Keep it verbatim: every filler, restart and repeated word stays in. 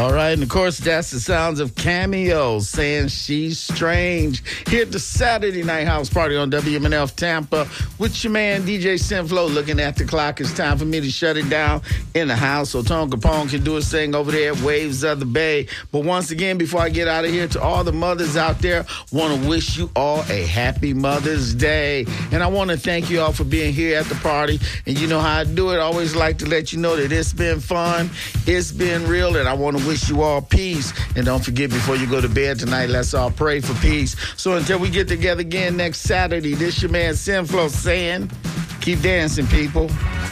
All right, and of course, that's the sounds of Cameo saying she's strange. Here at the Saturday Night House Party on W M N F Tampa with your man, D J Sinflow. Looking at the clock, it's time for me to shut it down in the house so Tone Capone can do his thing over there at Waves of the Bay. But once again, before I get out of here, to all the mothers out there, want to wish you all a happy Mother's Day. And I want to thank you all for being here at the party. And you know how I do it. I always like to let you know that it's been fun, it's been real, and I want to wish you all peace. And don't forget, before you go to bed tonight, let's all pray for peace. So until we get together again next Saturday, this your man Sinflow saying, keep dancing, people.